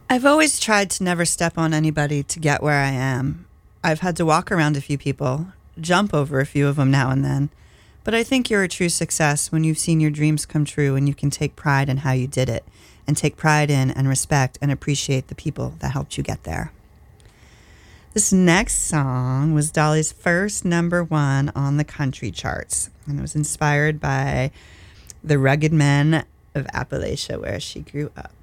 I've always tried to never step on anybody to get where I am. I've had to walk around a few people, jump over a few of them now and then. But I think you're a true success when you've seen your dreams come true and you can take pride in how you did it and take pride in and respect and appreciate the people that helped you get there. This next song was Dolly's first #1 on the country charts, and it was inspired by the rugged men of Appalachia where she grew up.